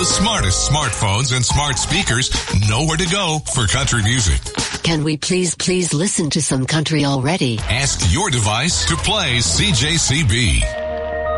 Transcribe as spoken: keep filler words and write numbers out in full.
The smartest smartphones and smart speakers know where to go for country music. Can we please, please listen to some country already? Ask your device to play C J C B.